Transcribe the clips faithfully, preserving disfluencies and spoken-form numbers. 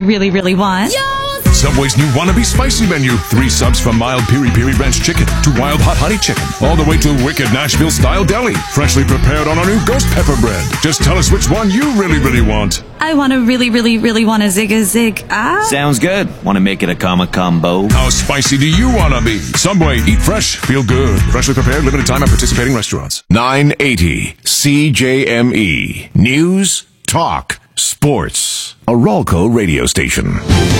really, really want. Subway's new Wannabe Spicy Menu. Three subs from mild Piri Piri Ranch Chicken to wild hot honey chicken. All the way to wicked Nashville-style deli. Freshly prepared on our new ghost pepper bread. Just tell us which one you really, really want. I want to really, really, really want a Zig a Zig. Ah. Sounds good. Want to make it a comma combo? How spicy do you want to be? Subway. Eat fresh. Feel good. Freshly prepared. Limited time at participating restaurants. nine eighty C J M E. News, talk, sports. A Rolco radio station.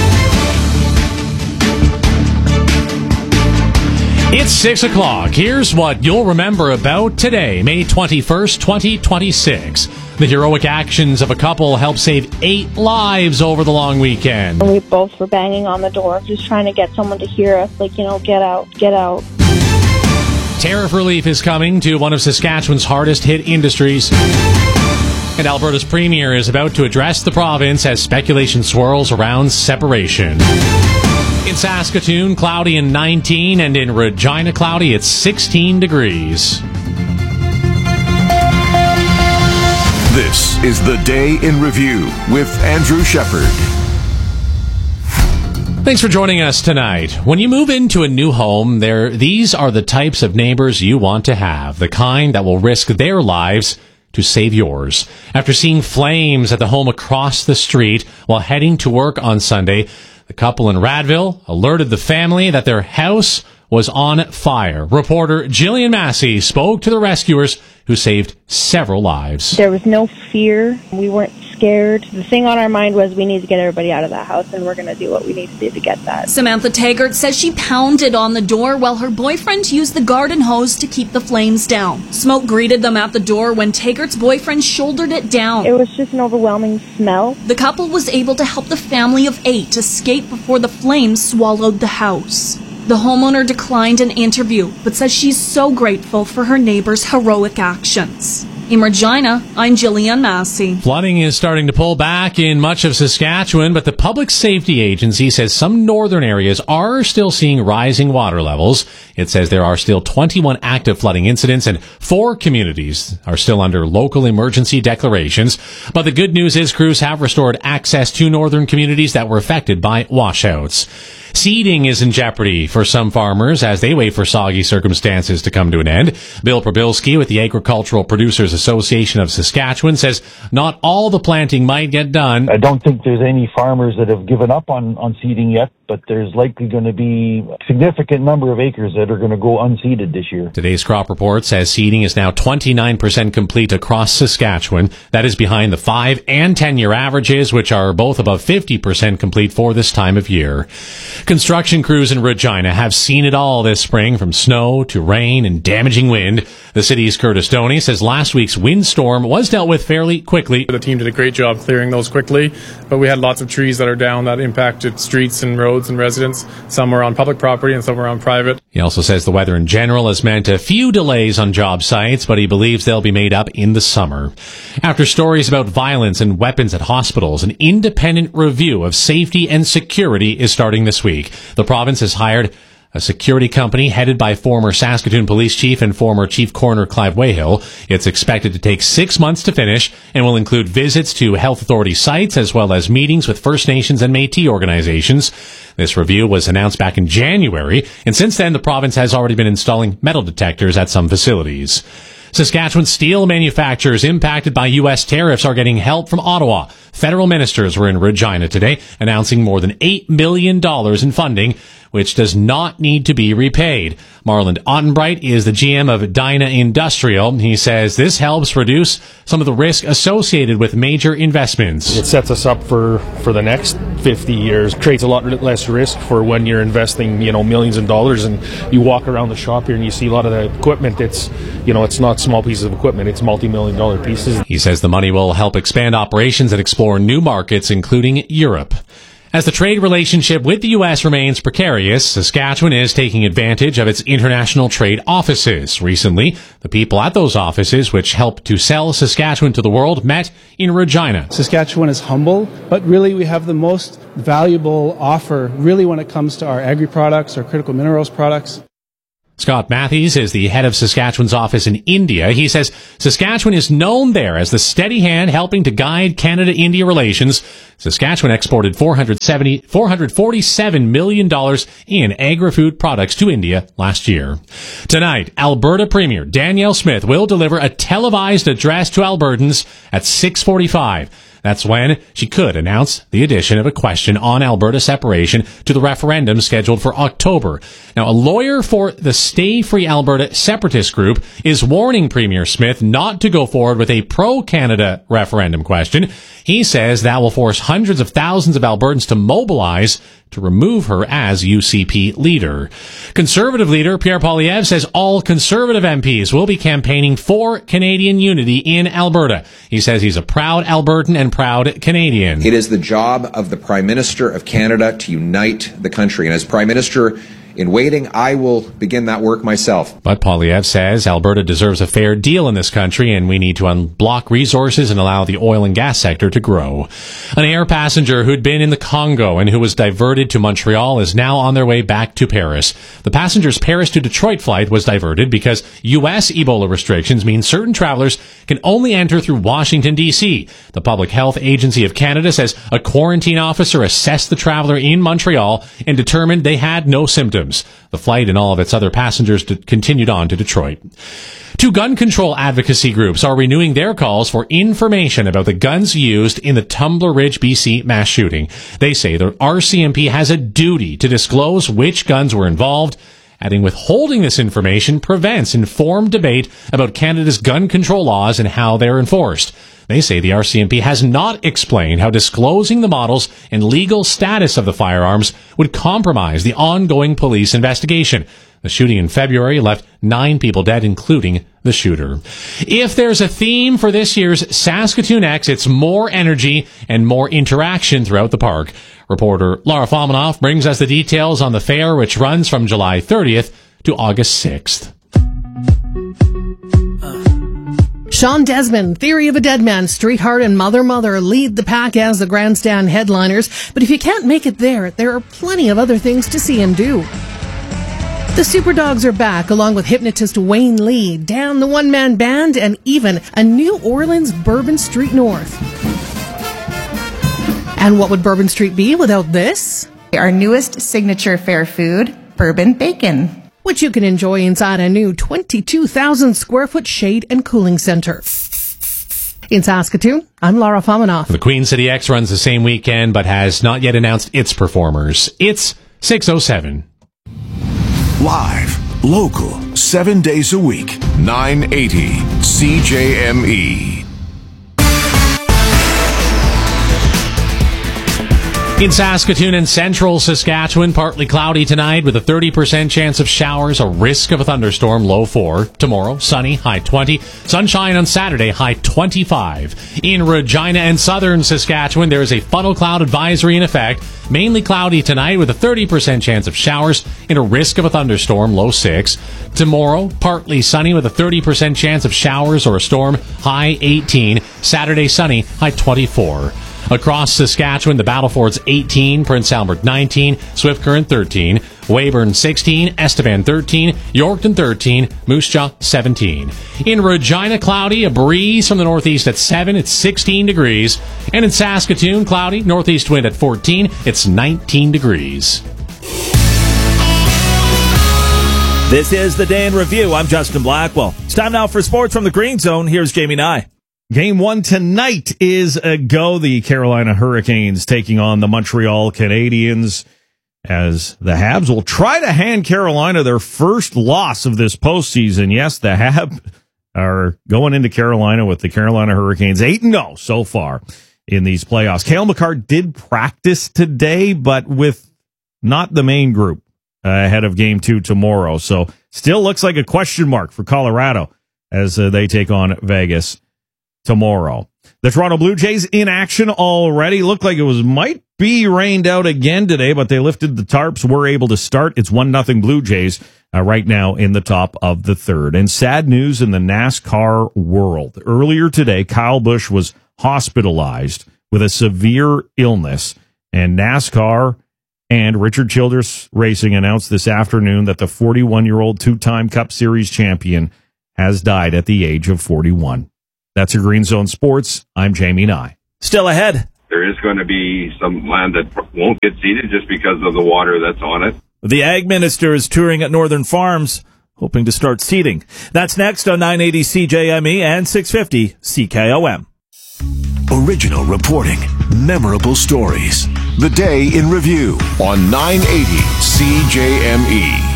It's six o'clock. Here's what you'll remember about today, May twenty-first, twenty twenty-six. The heroic actions of a couple helped save eight lives over the long weekend. We both were banging on the door, just trying to get someone to hear us, like, you know, get out, get out. Tariff relief is coming to one of Saskatchewan's hardest hit industries. And Alberta's premier is about to address the province as speculation swirls around separation. In Saskatoon, cloudy and nineteen, and in Regina, cloudy at sixteen degrees. This is the Day in Review with Andrew Shepherd. Thanks for joining us tonight. When you move into a new home, there these are the types of neighbors you want to have, the kind that will risk their lives to save yours. After seeing flames at the home across the street while heading to work on Sunday, the couple in Radville alerted the family that their house was on fire. Reporter Jillian Massey spoke to the rescuers who saved several lives. There was no fear. We weren't scared. The thing on our mind was we need to get everybody out of that house, and we're going to do what we need to do to get that. Samantha Taggart says she pounded on the door while her boyfriend used the garden hose to keep the flames down. Smoke greeted them at the door when Taggart's boyfriend shouldered it down. It was just an overwhelming smell. The couple was able to help the family of eight escape before the flames swallowed the house. The homeowner declined an interview, but says she's so grateful for her neighbor's heroic actions. In Regina, I'm Jillian Massey. Flooding is starting to pull back in much of Saskatchewan, but the Public Safety Agency says some northern areas are still seeing rising water levels. It says there are still twenty-one active flooding incidents and four communities are still under local emergency declarations. But the good news is crews have restored access to northern communities that were affected by washouts. Seeding is in jeopardy for some farmers as they wait for soggy circumstances to come to an end. Bill Probilski with the Agricultural Producers Association of Saskatchewan says not all the planting might get done. I don't think there's any farmers that have given up on, on seeding yet, but there's likely going to be a significant number of acres that are going to go unseeded this year. Today's crop report says seeding is now twenty-nine percent complete across Saskatchewan. That is behind the five and ten-year averages, which are both above fifty percent complete for this time of year. Construction crews in Regina have seen it all this spring, from snow to rain and damaging wind. The city's Curtis Stoney says last week's windstorm was dealt with fairly quickly. The team did a great job clearing those quickly, but we had lots of trees that are down that impacted streets and roads and residents. Some were on public property and some were on private. He also says the weather in general has meant a few delays on job sites, but he believes they'll be made up in the summer. After stories about violence and weapons at hospitals, an independent review of safety and security is starting this week. The province has hired a security company headed by former Saskatoon Police Chief and former Chief Coroner Clive Wayhill. It's expected to take six months to finish and will include visits to health authority sites as well as meetings with First Nations and Métis organizations. This review was announced back in January, and since then the province has already been installing metal detectors at some facilities. Saskatchewan steel manufacturers impacted by U S tariffs are getting help from Ottawa. Federal ministers were in Regina today announcing more than eight million dollars in funding, which does not need to be repaid. Marland Ottenbright is the G M of Dyna Industrial. He says this helps reduce some of the risk associated with major investments. It sets us up for, for the next fifty years. Creates a lot less risk for when you're investing, you know, millions of dollars, and you walk around the shop here and you see a lot of the equipment. It's, you know, it's not small pieces of equipment. It's multi-million dollar pieces. He says the money will help expand operations and explore new markets, including Europe. As the trade relationship with the U S remains precarious, Saskatchewan is taking advantage of its international trade offices. Recently, the people at those offices, which help to sell Saskatchewan to the world, met in Regina. Saskatchewan is humble, but really we have the most valuable offer, really, when it comes to our agri products, our critical minerals products. Scott Matthews is the head of Saskatchewan's office in India. He says Saskatchewan is known there as the steady hand helping to guide Canada-India relations. Saskatchewan exported four hundred seventy, four hundred forty-seven million dollars in agri-food products to India last year. Tonight, Alberta Premier Danielle Smith will deliver a televised address to Albertans at six forty-five. That's when she could announce the addition of a question on Alberta separation to the referendum scheduled for October. Now, a lawyer for the Stay Free Alberta separatist group is warning Premier Smith not to go forward with a pro-Canada referendum question. He says that will force hundreds of thousands of Albertans to mobilize to remove her as U C P leader. Conservative leader Pierre Poilievre says all Conservative M Ps will be campaigning for Canadian unity in Alberta. He says he's a proud Albertan and proud Canadian. It is the job of the Prime Minister of Canada to unite the country. And as Prime Minister in waiting, I will begin that work myself. But Poilievre says Alberta deserves a fair deal in this country and we need to unblock resources and allow the oil and gas sector to grow. An air passenger who'd been in the Congo and who was diverted to Montreal is now on their way back to Paris. The passenger's Paris to Detroit flight was diverted because U S Ebola restrictions mean certain travelers can only enter through Washington, D C. The Public Health Agency of Canada says a quarantine officer assessed the traveler in Montreal and determined they had no symptoms. The flight and all of its other passengers d- continued on to Detroit. Two gun control advocacy groups are renewing their calls for information about the guns used in the Tumbler Ridge, B C mass shooting. They say the R C M P has a duty to disclose which guns were involved, adding withholding this information prevents informed debate about Canada's gun control laws and how they're enforced. They say the R C M P has not explained how disclosing the models and legal status of the firearms would compromise the ongoing police investigation. The shooting in February left nine people dead, including the shooter. If there's a theme for this year's Saskatoon X, it's more energy and more interaction throughout the park. Reporter Laura Fomanoff brings us the details on the fair, which runs from July thirtieth to August sixth. Sean Desmond, Theory of a Dead Man, Streetheart, and Mother Mother lead the pack as the grandstand headliners. But if you can't make it there, there are plenty of other things to see and do. The Superdogs are back, along with hypnotist Wayne Lee, Dan the One Man Band, and even a New Orleans Bourbon Street North. And what would Bourbon Street be without this? Our newest signature fair food, bourbon bacon, which you can enjoy inside a new twenty-two thousand square foot shade and cooling center. In Saskatoon, I'm Laura Fomanoff. The Queen City X runs the same weekend, but has not yet announced its performers. It's six oh seven. Live, local, seven days a week, nine eighty C J M E. In Saskatoon and central Saskatchewan, partly cloudy tonight with a thirty percent chance of showers, a risk of a thunderstorm, low four. Tomorrow, sunny, high twenty. Sunshine on Saturday, high twenty-five. In Regina and southern Saskatchewan, there is a funnel cloud advisory in effect. Mainly cloudy tonight with a thirty percent chance of showers and a risk of a thunderstorm, low six. Tomorrow, partly sunny with a thirty percent chance of showers or a storm, high eighteen. Saturday, sunny, high twenty-four. Across Saskatchewan, the Battlefords eighteen, Prince Albert nineteen, Swift Current thirteen, Weyburn sixteen, Estevan thirteen, Yorkton thirteen, Moose Jaw seventeen. In Regina, cloudy, a breeze from the northeast at seven, it's sixteen degrees. And in Saskatoon, cloudy, northeast wind at fourteen, it's nineteen degrees. This is the Day in Review. I'm Justin Blackwell. It's time now for sports from the Green Zone. Here's Jamie Nye. Game one tonight is a go. The Carolina Hurricanes taking on the Montreal Canadiens, as the Habs will try to hand Carolina their first loss of this postseason. Yes, the Habs are going into Carolina with the Carolina Hurricanes eight and oh so far in these playoffs. Cale Makar did practice today, but with not the main group uh, ahead of game two tomorrow. So still looks like a question mark for Colorado as uh, they take on Vegas tomorrow. The Toronto Blue Jays in action already. Looked like it was might be rained out again today, but they lifted the tarps, were able to start. It's one nothing Blue Jays uh, right now in the top of the third. And sad news in the NASCAR world. Earlier today, Kyle Busch was hospitalized with a severe illness, and NASCAR And Richard Childress Racing announced this afternoon that the forty-one-year-old two-time Cup Series champion has died at the age of forty-one. That's your Green Zone Sports. I'm Jamie Nye. Still ahead. There is going to be some land that won't get seeded just because of the water that's on it. The Ag Minister is touring at Northern Farms, hoping to start seeding. That's next on nine eighty C J M E and six fifty C K O M. Original reporting, memorable stories. The Day in Review on nine eighty C J M E.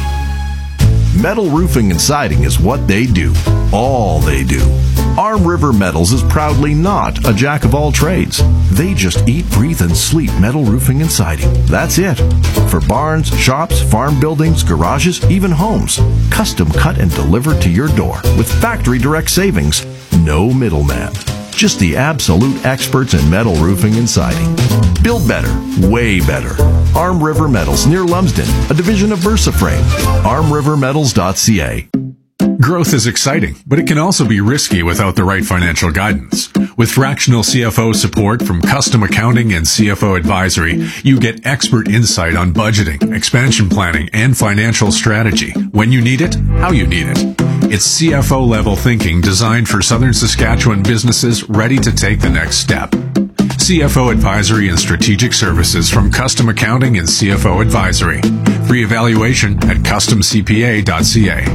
Metal roofing and siding is what they do. All they do. Arm River Metals is proudly not a jack of all trades. They just eat, breathe, and sleep metal roofing and siding. That's it. For barns, shops, farm buildings, garages, even homes. Custom cut and delivered to your door with factory direct savings. No middleman. Just the absolute experts in metal roofing and siding. Build better, way better. Arm River Metals near Lumsden, a division of VersaFrame. arm river metals dot c a. Growth is exciting, but it can also be risky without the right financial guidance. With fractional C F O support from Custom Accounting and C F O Advisory, you get expert insight on budgeting, expansion planning, and financial strategy. When you need it, how you need it. It's C F O-level thinking designed for Southern Saskatchewan businesses ready to take the next step. C F O Advisory and Strategic Services from Custom Accounting and C F O Advisory. Free evaluation at custom c p a dot c a.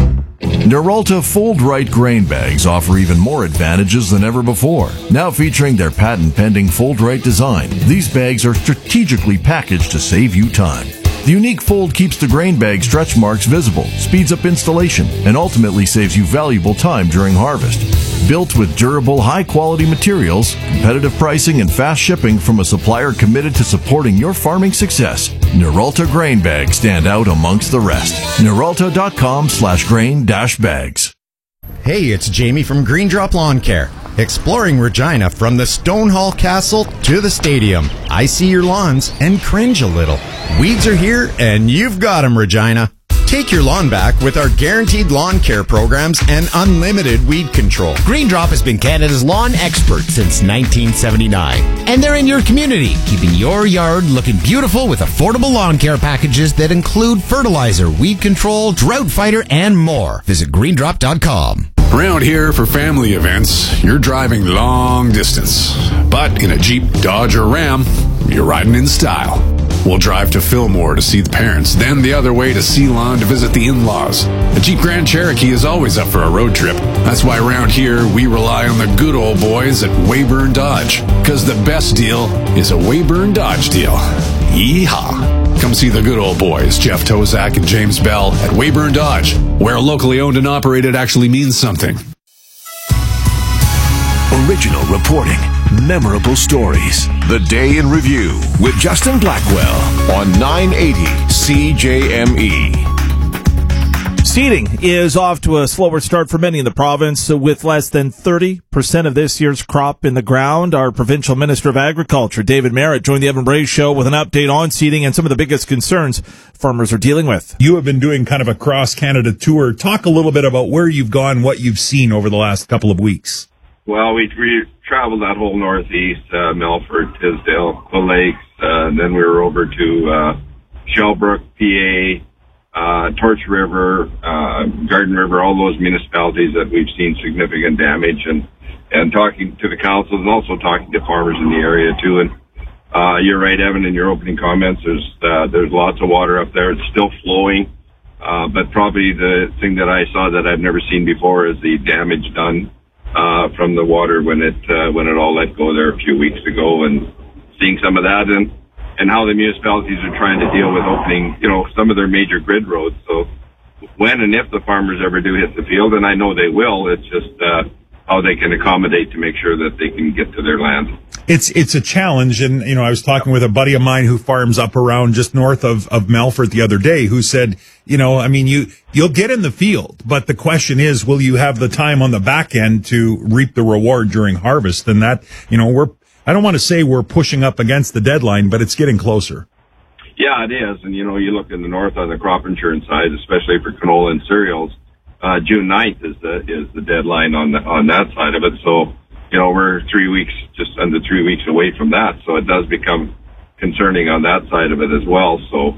Noralta Fold Right grain bags offer even more advantages than ever before. Now featuring their patent-pending Fold Right design, these bags are strategically packaged to save you time. The unique fold keeps the grain bag stretch marks visible, speeds up installation, and ultimately saves you valuable time during harvest. Built with durable, high-quality materials, competitive pricing, and fast shipping from a supplier committed to supporting your farming success, Noralta grain bags stand out amongst the rest. Noralta.com slash grain dash bags. Hey, it's Jamie from Green Drop Lawn Care. Exploring Regina from the Stonehall Castle to the stadium. I see your lawns and cringe a little. Weeds are here and you've got them, Regina. Take your lawn back with our guaranteed lawn care programs and unlimited weed control. Green Drop has been Canada's lawn expert since nineteen seventy-nine. And they're in your community, keeping your yard looking beautiful with affordable lawn care packages that include fertilizer, weed control, drought fighter, and more. Visit green drop dot com. Around here for family events, you're driving long distance. But in a Jeep, Dodge, or Ram, you're riding in style. We'll drive to Fillmore to see the parents, then the other way to Ceylon to visit the in-laws. The Jeep Grand Cherokee is always up for a road trip. That's why around here, we rely on the good old boys at Weyburn Dodge. Because the best deal is a Weyburn Dodge deal. Yeehaw! Come see the good old boys, Jeff Tozak and James Bell, at Weyburn Dodge, where locally owned and operated actually means something. Original reporting, memorable stories. The Day in Review with Justin Blackwell on nine eighty C J M E. Seeding is off to a slower start for many in the province, with less than thirty percent of this year's crop in the ground. Our Provincial Minister of Agriculture, David Merritt, joined the Evan Bray Show with an update on seeding and some of the biggest concerns farmers are dealing with. You have been doing kind of a cross-Canada tour. Talk a little bit about where you've gone, what you've seen over the last couple of weeks. Well, we, we traveled that whole northeast, uh, Melfort, Tisdale, the Lakes, uh, and then we were over to uh, Shellbrook, P A, uh, Torch River, uh, Garden River, all those municipalities that we've seen significant damage, and, and talking to the councils and also talking to farmers in the area too. And uh, you're right, Evan, in your opening comments, there's, uh, there's lots of water up there. It's still flowing, uh, but probably the thing that I saw that I've never seen before is the damage done uh, from the water when it, uh, when it all let go there a few weeks ago, and seeing some of that and, and how the municipalities are trying to deal with opening, you know, some of their major grid roads. So when and if the farmers ever do hit the field, and I know they will, it's just, uh, how they can accommodate to make sure that they can get to their land. It's it's a challenge, and you know I was talking with a buddy of mine who farms up around just north of of Melfort the other day, who said, you know, I mean, you you'll get in the field, but the question is, will you have the time on the back end to reap the reward during harvest? And that, you know, we're I don't want to say we're pushing up against the deadline, but it's getting closer. Yeah, it is, and you know, you look in the north on the crop insurance side, especially for canola and cereals. Uh, June ninth is the, is the deadline on the, on that side of it. So, you know, we're three weeks, just under three weeks away from that. So it does become concerning on that side of it as well. So,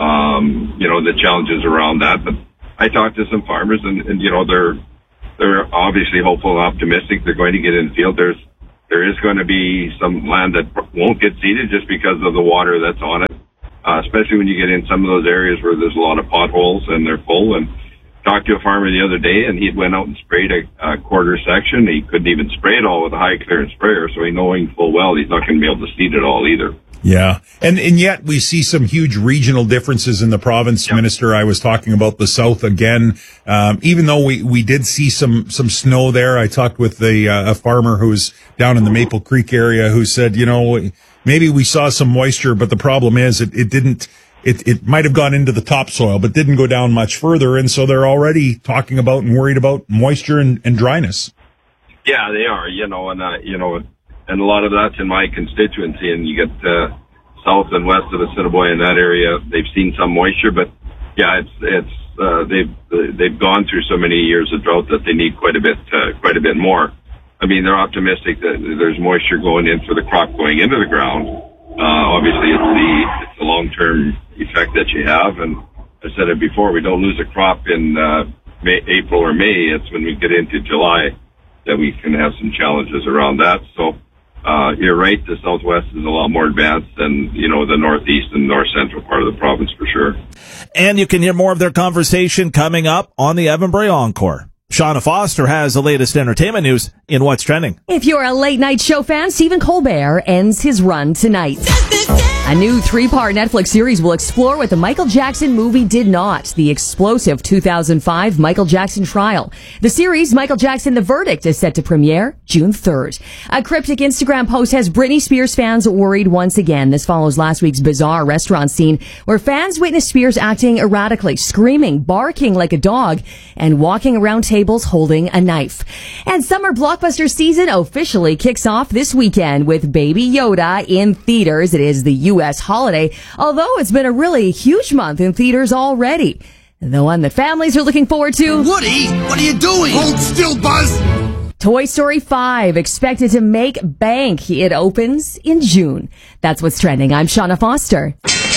um, you know, the challenges around that. But I talked to some farmers, and, and you know, they're they're obviously hopeful and optimistic they're going to get in field. There's there is going to be some land that won't get seeded just because of the water that's on it, uh, especially when you get in some of those areas where there's a lot of potholes and they're full. And talked to a farmer the other day, and he went out and sprayed a, a quarter section. He couldn't even spray it all with a high clearance sprayer, so he knowing full well he's not going to be able to seed it all either. Yeah. And and yet we see some huge regional differences in the province. Yep. Minister, I was talking about the South again. Um, even though we, we did see some, some snow there, I talked with the, uh, a farmer who's down in the Maple Creek area who said, you know, maybe we saw some moisture, but the problem is it, it didn't, It, it might have gone into the topsoil, but didn't go down much further. And so they're already talking about and worried about moisture and, and dryness. Yeah, they are, you know, and, uh, you know, and a lot of that's in my constituency. And you get, uh, south and west of Assiniboia in that area, they've seen some moisture, but yeah, it's, it's, uh, they've, they've gone through so many years of drought that they need quite a bit, uh, quite a bit more. I mean, they're optimistic that there's moisture going in for the crop going into the ground. Uh, obviously it's the, it's the long-term effect that you have. And I said it before, we don't lose a crop in, uh, May, April or May. It's when we get into July that we can have some challenges around that. So, uh, you're right. The Southwest is a lot more advanced than, you know, the Northeast and North Central part of the province for sure. And you can hear more of their conversation coming up on the Evan Bray Encore. Shauna Foster has the latest entertainment news in What's Trending. If you're a late night show fan, Stephen Colbert ends his run tonight. A new three-part Netflix series will explore what the Michael Jackson movie did not, the explosive two thousand five Michael Jackson trial. The series, Michael Jackson: The Verdict, is set to premiere June third. A cryptic Instagram post has Britney Spears fans worried once again. This follows last week's bizarre restaurant scene where fans witnessed Spears acting erratically, screaming, barking like a dog, and walking around tables holding a knife. And summer blockbuster season officially kicks off this weekend with Baby Yoda in theaters. It is the U S holiday, although it's been a really huge month in theaters already. The one that families are looking forward to. Woody, what are you doing? Hold still, Buzz! Toy Story five, expected to make bank. It opens in June. That's what's trending. I'm Shauna Foster.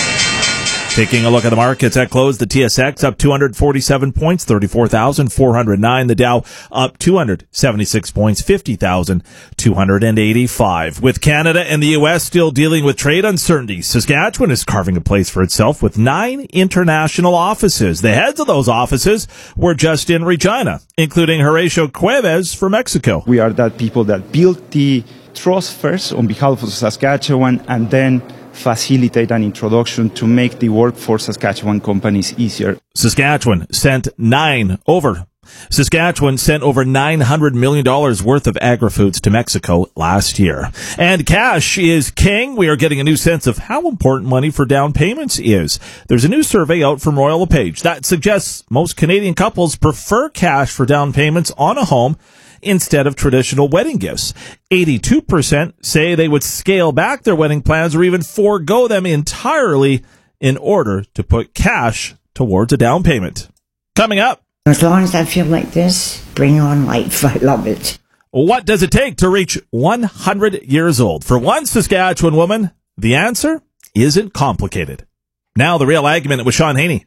Taking a look at the markets at close, the T S X up two hundred forty-seven points, thirty-four thousand four hundred nine. The Dow up two hundred seventy-six points, fifty thousand two hundred eighty-five. With Canada and the U S still dealing with trade uncertainty, Saskatchewan is carving a place for itself with nine international offices. The heads of those offices were just in Regina, including Horatio Cuevas from Mexico. We are that people that build the trust first on behalf of Saskatchewan and then facilitate an introduction to make the work for Saskatchewan companies easier. Saskatchewan sent nine over. Saskatchewan sent over nine hundred million dollars worth of agri-foods to Mexico last year. And cash is king. We are getting a new sense of how important money for down payments is. There's a new survey out from Royal LePage that suggests most Canadian couples prefer cash for down payments on a home instead of traditional wedding gifts. eighty-two percent say they would scale back their wedding plans or even forego them entirely in order to put cash towards a down payment. Coming up. As long as I feel like this, bring on life. I love it. What does it take to reach one hundred years old? For one Saskatchewan woman, the answer isn't complicated. Now the Real Ag Minute with Sean Haney.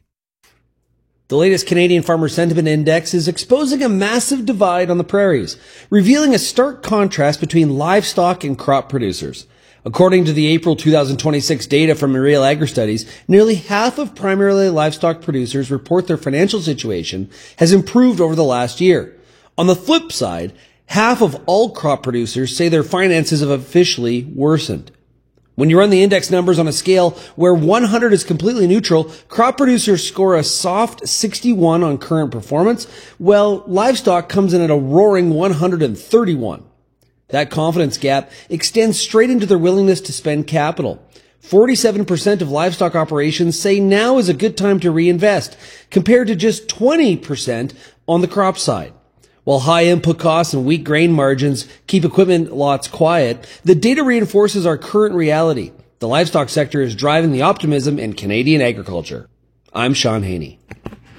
The latest Canadian Farmer Sentiment Index is exposing a massive divide on the prairies, revealing a stark contrast between livestock and crop producers. According to the April two thousand twenty-six data from Real Agri Studies, nearly half of primarily livestock producers report their financial situation has improved over the last year. On the flip side, half of all crop producers say their finances have officially worsened. When you run the index numbers on a scale where one hundred is completely neutral, crop producers score a soft sixty-one on current performance, while livestock comes in at a roaring one hundred thirty-one. That confidence gap extends straight into their willingness to spend capital. forty-seven percent of livestock operations say now is a good time to reinvest, compared to just twenty percent on the crop side. While high input costs and weak grain margins keep equipment lots quiet, the data reinforces our current reality. The livestock sector is driving the optimism in Canadian agriculture. I'm Sean Haney.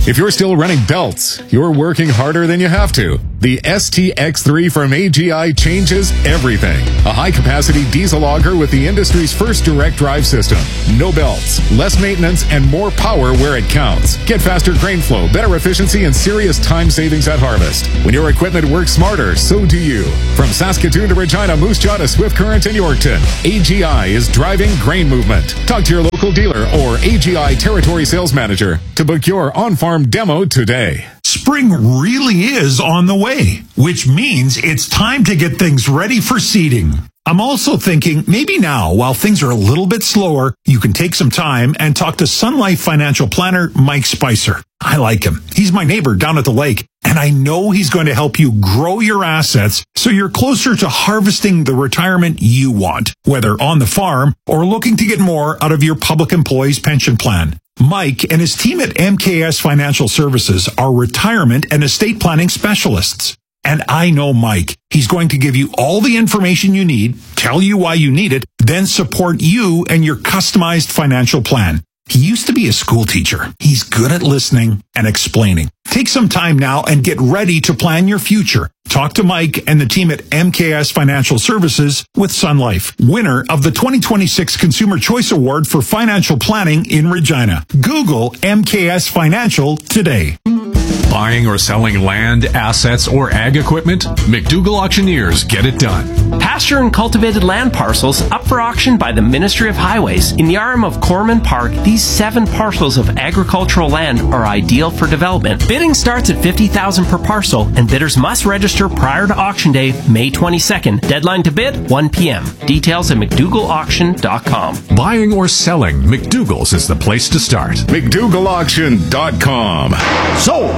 If you're still running belts, you're working harder than you have to. The S T X three from A G I changes everything. A high-capacity diesel auger with the industry's first direct drive system. No belts, less maintenance, and more power where it counts. Get faster grain flow, better efficiency, and serious time savings at harvest. When your equipment works smarter, so do you. From Saskatoon to Regina, Moose Jaw to Swift Current and Yorkton, A G I is driving grain movement. Talk to your local dealer or A G I Territory Sales Manager to book your on-farm demo today. Spring really is on the way, which means it's time to get things ready for seeding. I'm also thinking maybe now, while things are a little bit slower, you can take some time and talk to Sun Life financial planner Mike Spicer. I like him. He's my neighbor down at the lake, and I know he's going to help you grow your assets so you're closer to harvesting the retirement you want, whether on the farm or looking to get more out of your public employees pension plan. Mike and his team at M K S Financial Services are retirement and estate planning specialists. And I know Mike. He's going to give you all the information you need, tell you why you need it, then support you and your customized financial plan. He used to be a school teacher. He's good at listening and explaining. Take some time now and get ready to plan your future. Talk to Mike and the team at M K S Financial Services with Sun Life, winner of the twenty twenty-six Consumer Choice Award for Financial Planning in Regina. Google M K S Financial today. Buying or selling land, assets, or ag equipment? McDougall Auctioneers get it done. Pasture and cultivated land parcels up for auction by the Ministry of Highways. In the R M of Corman Park, these seven parcels of agricultural land are ideal for development. Bidding starts at fifty thousand dollars per parcel, and bidders must register prior to auction day, May twenty-second. Deadline to bid, one p.m. Details at mcdougall auction dot com. Buying or selling, McDougall's is the place to start. mcdougall auction dot com. Sold!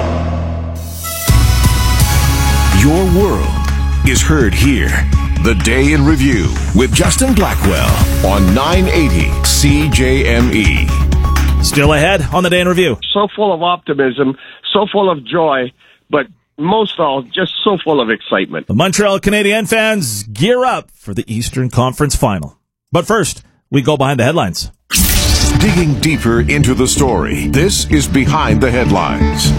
Your world is heard here. The Day in Review with Justin Blackwell on nine eighty C J M E. Still ahead on The Day in Review. So full of optimism, so full of joy, but most all, just so full of excitement. The Montreal Canadiens fans gear up for the Eastern Conference Final. But first, we go behind the headlines. Digging deeper into the story, this is Behind the Headlines.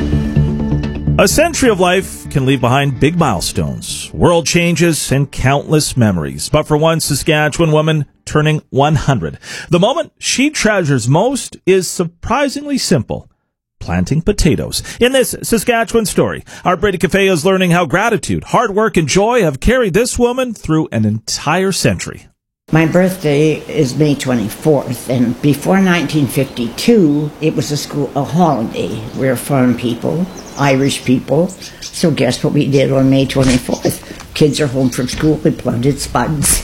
A century of life can leave behind big milestones, world changes, and countless memories. But for one Saskatchewan woman turning one hundred, the moment she treasures most is surprisingly simple: planting potatoes. In this Saskatchewan story, our Brady Cafe is learning how gratitude, hard work, and joy have carried this woman through an entire century. My birthday is May twenty-fourth, and before nineteen fifty-two, it was a school a holiday. We're farm people, Irish people, so guess what we did on May twenty-fourth? Kids are home from school, we planted spuds.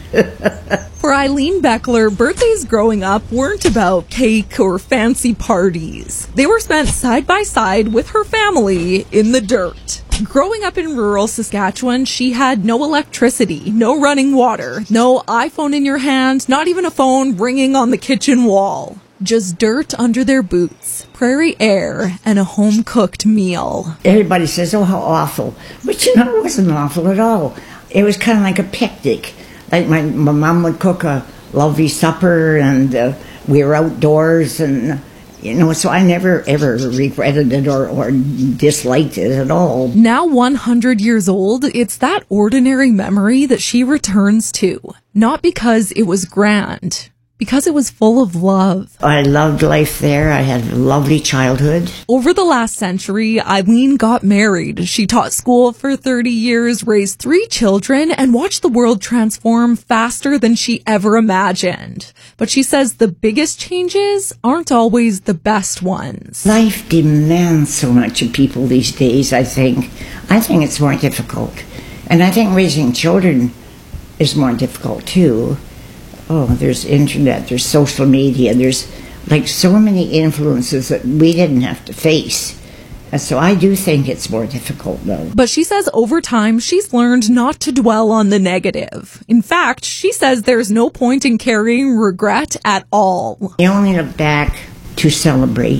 For Eileen Beckler, birthdays growing up weren't about cake or fancy parties. They were spent side by side with her family in the dirt. Growing up in rural Saskatchewan, she had no electricity, no running water, no iPhone in your hand, not even a phone ringing on the kitchen wall. Just dirt under their boots, prairie air, and a home-cooked meal. Everybody says, oh, how awful. But you know, it wasn't awful at all. It was kind of like a picnic. Like my, my mom would cook a lovely supper, and uh, we were outdoors, and you know, so I never ever regretted it or, or disliked it at all. Now one hundred years old, it's that ordinary memory that she returns to. Not because it was grand, because it was full of love. I loved life there. I had a lovely childhood. Over the last century, Eileen got married. She taught school for thirty years, raised three children, and watched the world transform faster than she ever imagined. But she says the biggest changes aren't always the best ones. Life demands so much of people these days, I think. I think it's more difficult. And I think raising children is more difficult, too. Oh, there's internet, there's social media, there's like so many influences that we didn't have to face. And so I do think it's more difficult, though. But she says over time, she's learned not to dwell on the negative. In fact, she says there's no point in carrying regret at all. You only look back to celebrate.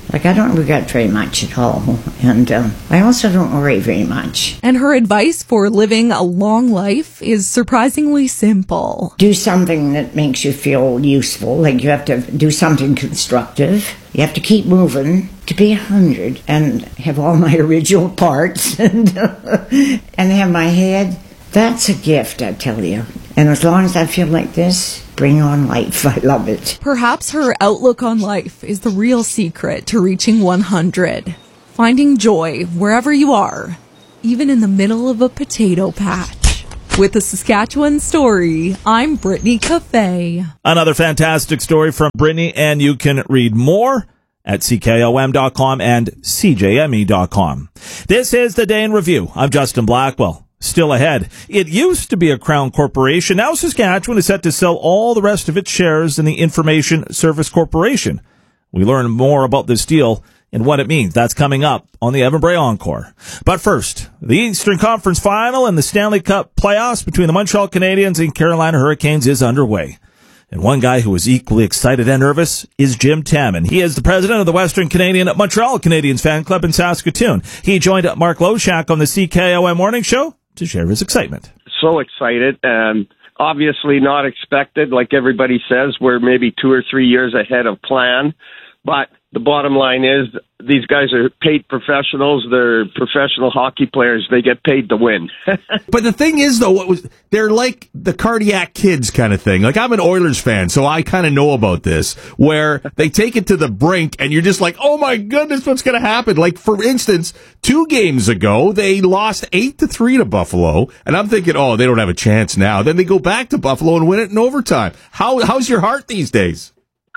Like, I don't regret very much at all. And um, I also don't worry very much. And her advice for living a long life is surprisingly simple. Do something that makes you feel useful. Like, you have to do something constructive. You have to keep moving to be a hundred and have all my original parts and, and have my head. That's a gift, I tell you. And as long as I feel like this, bring on life. I love it. Perhaps her outlook on life is the real secret to reaching one hundred. Finding joy wherever you are, even in the middle of a potato patch. With the Saskatchewan Story, I'm Brittany Cafe. Another fantastic story from Brittany, and you can read more at C K O M dot com and C J M E dot com. This is the Day in Review. I'm Justin Blackwell. Still ahead. It used to be a Crown Corporation. Now Saskatchewan is set to sell all the rest of its shares in the Information Service Corporation. We learn more about this deal and what it means. That's coming up on the Evan Bray Encore. But first, the Eastern Conference Final and the Stanley Cup playoffs between the Montreal Canadiens and Carolina Hurricanes is underway. And one guy who is equally excited and nervous is Jim Taman. He is the president of the Western Canadian Montreal Canadiens fan club in Saskatoon. He joined Mark Loshak on the C K O M Morning Show to share his excitement. So excited, and obviously not expected. Like everybody says, we're maybe two or three years ahead of plan. But the bottom line is these guys are paid professionals. They're professional hockey players. They get paid to win. But the thing is, though, what was they're like the cardiac kids kind of thing. Like, I'm an Oilers fan, so I kind of know about this, where they take it to the brink, and you're just like, oh, my goodness, what's going to happen? Like, for instance, two games ago, they lost eight to three to Buffalo, and I'm thinking, oh, they don't have a chance now. Then they go back to Buffalo and win it in overtime. How How's your heart these days?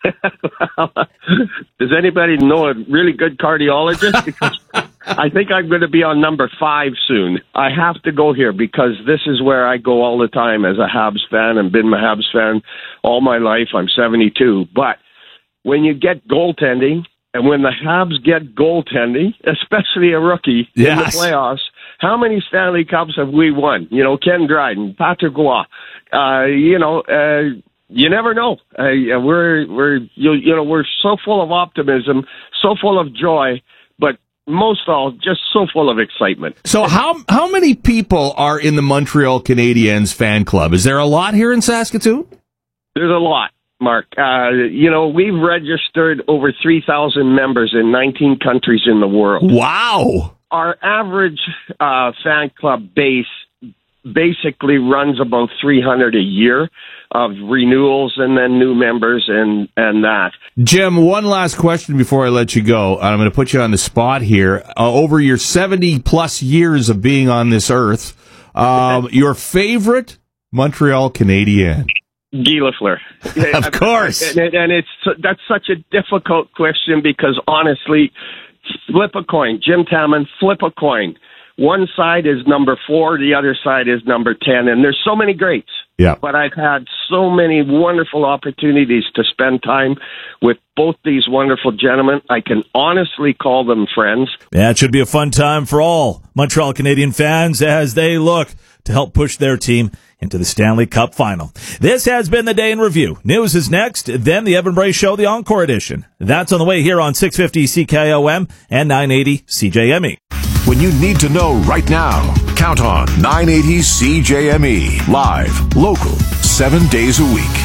Does anybody know a really good cardiologist? Because I think I'm going to be on number five soon. I have to go here because this is where I go all the time as a Habs fan and been a Habs fan all my life. I'm seventy-two. But when you get goaltending and when the Habs get goaltending, especially a rookie yes. in the playoffs, how many Stanley Cups have we won? You know, Ken Dryden, Patrick Roy, uh, you know, uh, you never know. Uh, we're we're you, you know we're so full of optimism, so full of joy, but most all just so full of excitement. So how how many people are in the Montreal Canadiens fan club? Is there a lot here in Saskatoon? There's a lot, Mark. Uh, you know, we've registered over three thousand members in nineteen countries in the world. Wow. Our average uh, fan club base basically runs about three hundred a year of renewals and then new members and, and that. Jim, one last question before I let you go. I'm going to put you on the spot here. Uh, over your seventy plus years of being on this earth, um, your favorite Montreal Canadien? Guy Lafleur. Of course. And, and it's that's such a difficult question because honestly, flip a coin. Jim Taman, flip a coin. One side is number four, the other side is number ten, and there's so many greats. Yeah. But I've had so many wonderful opportunities to spend time with both these wonderful gentlemen. I can honestly call them friends. Yeah, it should be a fun time for all Montreal Canadian fans as they look to help push their team into the Stanley Cup Final. This has been the Day in Review. News is next, then the Evan Bray Show, the Encore Edition. That's on the way here on six fifty C K O M and nine eighty C J M E. When you need to know right now, count on nine eighty C J M E. Live, local, seven days a week.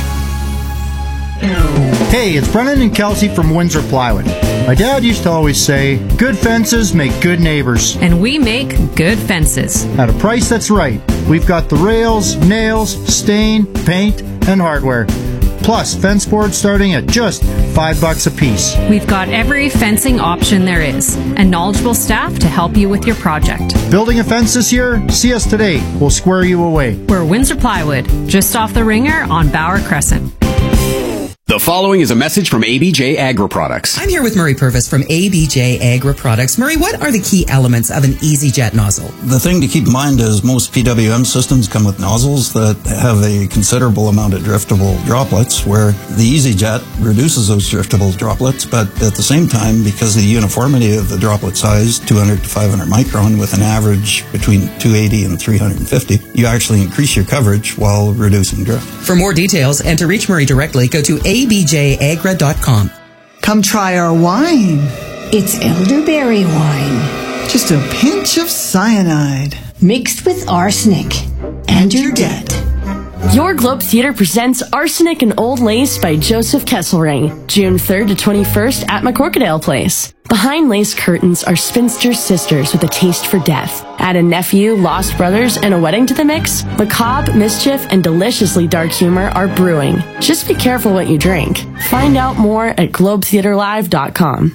Hey, it's Brennan and Kelsey from Windsor Plywood. My dad used to always say, good fences make good neighbors. And we make good fences. At a price that's right. We've got the rails, nails, stain, paint, and hardware. Plus, fence boards starting at just five bucks a piece. We've got every fencing option there is, and knowledgeable staff to help you with your project. Building a fence this year? See us today. We'll square you away. We're Windsor Plywood, just off the Ringer on Bauer Crescent. The following is a message from A B J Agri Products. I'm here with Murray Purvis from A B J Agri Products. Murray, what are the key elements of an EasyJet nozzle? The thing to keep in mind is most P W M systems come with nozzles that have a considerable amount of driftable droplets, where the EasyJet reduces those driftable droplets, but at the same time, because of the uniformity of the droplet size, two hundred to five hundred micron, with an average between two eighty and three fifty, you actually increase your coverage while reducing drift. For more details and to reach Murray directly, go to a b j agra dot com. Come try our wine. It's elderberry wine. Just a pinch of cyanide. Mixed with arsenic. And you're dead. Your Globe Theatre presents Arsenic and Old Lace by Joseph Kesselring, June third to twenty-first at McCorkadale Place. Behind lace curtains are spinster sisters with a taste for death. Add a nephew, lost brothers, and a wedding to the mix. Macabre, mischief, and deliciously dark humor are brewing. Just be careful what you drink. Find out more at globe theatre live dot com.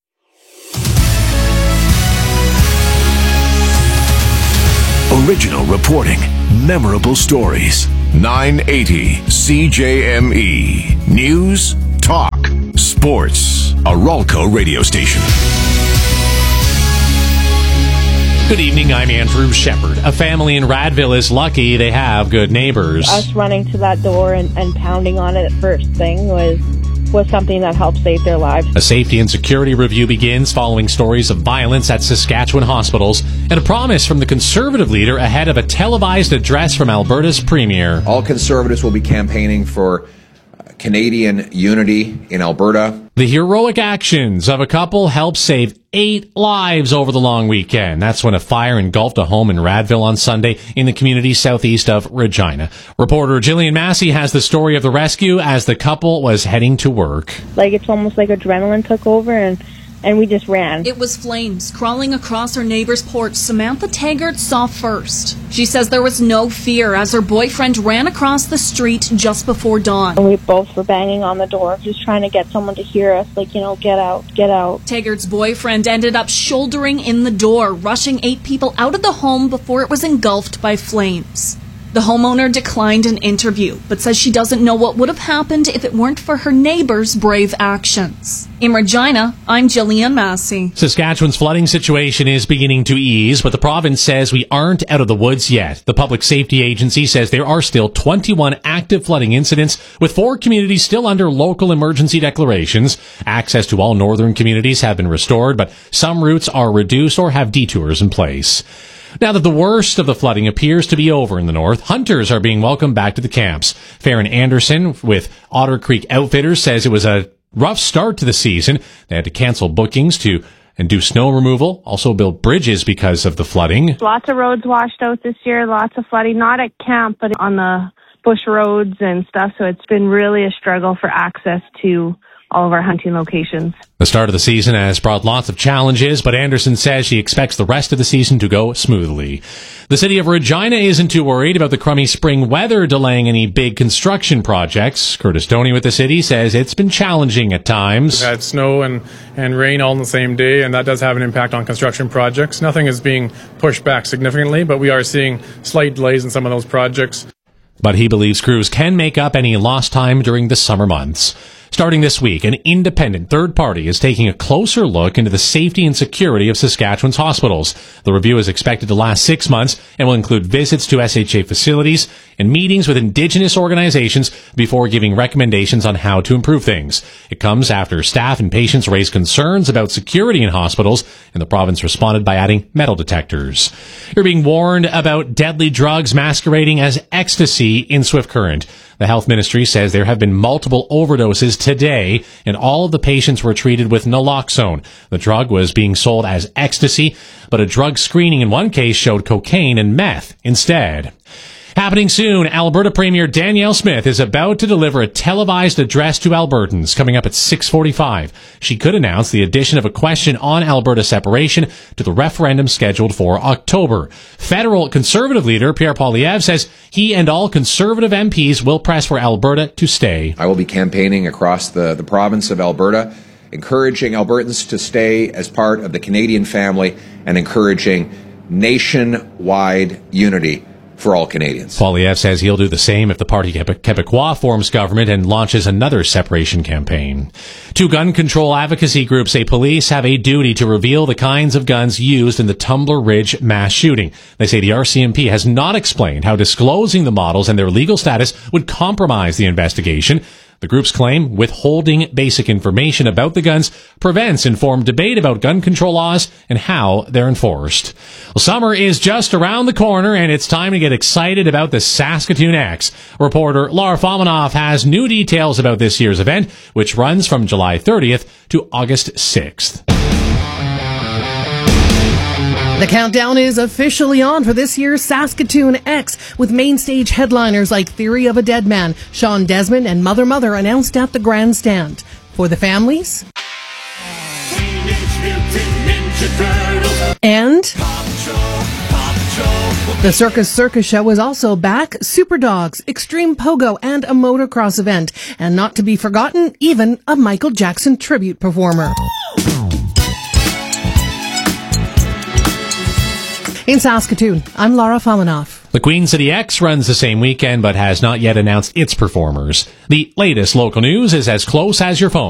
Original reporting, memorable stories. nine eighty C J M E. News, talk, sports. A Ralco radio station. Good evening, I'm Andrew Shepard. A family in Radville is lucky they have good neighbors. Us running to that door and, and pounding on it at first thing was was something that helped save their lives. A safety and security review begins following stories of violence at Saskatchewan hospitals and a promise from the Conservative leader ahead of a televised address from Alberta's Premier. All Conservatives will be campaigning for Canadian unity in Alberta. The heroic actions of a couple helped save eight lives over the long weekend. That's when a fire engulfed a home in Radville on Sunday in the community southeast of Regina. Reporter Jillian Massey has the story of the rescue as the couple was heading to work. Like, it's almost like adrenaline took over, and and we just ran. It was flames crawling across her neighbor's porch Samantha Taggart saw first. She says there was no fear as her boyfriend ran across the street just before dawn. And we both were banging on the door, just trying to get someone to hear us, like, you know, get out, get out. Taggart's boyfriend ended up shouldering in the door, rushing eight people out of the home before it was engulfed by flames. The homeowner declined an interview, but says she doesn't know what would have happened if it weren't for her neighbor's brave actions. In Regina, I'm Jillian Massey. Saskatchewan's flooding situation is beginning to ease, but the province says we aren't out of the woods yet. The Public Safety Agency says there are still twenty-one active flooding incidents, with four communities still under local emergency declarations. Access to all northern communities have been restored, but some routes are reduced or have detours in place. Now that the worst of the flooding appears to be over in the north, hunters are being welcomed back to the camps. Farron Anderson with Otter Creek Outfitters says it was a rough start to the season. They had to cancel bookings to and do snow removal, also build bridges because of the flooding. Lots of roads washed out this year, lots of flooding, not at camp, but on the bush roads and stuff. So it's been really a struggle for access to all of our hunting locations. The start of the season has brought lots of challenges, but Anderson says she expects the rest of the season to go smoothly. The city of Regina isn't too worried about the crummy spring weather delaying any big construction projects. Curtis Stoney with the city says it's been challenging at times. We've had snow and, and rain all in the same day, and that does have an impact on construction projects. Nothing is being pushed back significantly, but we are seeing slight delays in some of those projects. But he believes crews can make up any lost time during the summer months. Starting this week, an independent third party is taking a closer look into the safety and security of Saskatchewan's hospitals. The review is expected to last six months and will include visits to S H A facilities and meetings with Indigenous organizations before giving recommendations on how to improve things. It comes after staff and patients raised concerns about security in hospitals, and the province responded by adding metal detectors. You're being warned about deadly drugs masquerading as ecstasy in Swift Current. The health ministry says there have been multiple overdoses today, and all of the patients were treated with naloxone. The drug was being sold as ecstasy, but a drug screening in one case showed cocaine and meth instead. Happening soon, Alberta Premier Danielle Smith is about to deliver a televised address to Albertans coming up at six forty-five. She could announce the addition of a question on Alberta separation to the referendum scheduled for October. Federal Conservative leader Pierre Poilievre says he and all Conservative M Ps will press for Alberta to stay. I will be campaigning across the, the province of Alberta, encouraging Albertans to stay as part of the Canadian family and encouraging nationwide unity for all Canadians. Poilievre says he'll do the same if the Parti Québécois forms government and launches another separation campaign. Two gun control advocacy groups say police have a duty to reveal the kinds of guns used in the Tumbler Ridge mass shooting. They say the R C M P has not explained how disclosing the models and their legal status would compromise the investigation. The groups claim withholding basic information about the guns prevents informed debate about gun control laws and how they're enforced. Well, summer is just around the corner, and it's time to get excited about the Saskatoon X. Reporter Laura Fomanoff has new details about this year's event, which runs from July thirtieth to August sixth. The countdown is officially on for this year's Saskatoon X, with main stage headliners like Theory of a Dead Man, Sean Desmond, and Mother Mother announced at the grandstand. For the families, and the Circus Circus Show is also back. Super Dogs, Extreme Pogo, and a motocross event. And not to be forgotten, even a Michael Jackson tribute performer. In Saskatoon, I'm Laura Famanoff. The Queen City X runs the same weekend but has not yet announced its performers. The latest local news is as close as your phone.